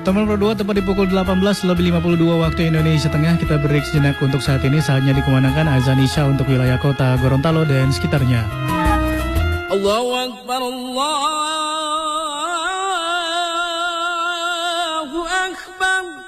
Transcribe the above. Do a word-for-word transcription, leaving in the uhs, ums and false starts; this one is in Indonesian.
Teman berdua tepat di pukul delapan belas lebih lima puluh dua waktu Indonesia Tengah. Kita break sejenak untuk saat ini. Saatnya dikumandangkan azan Isya untuk wilayah kota Gorontalo dan sekitarnya. Allahu Akbar, Allahu Akbar.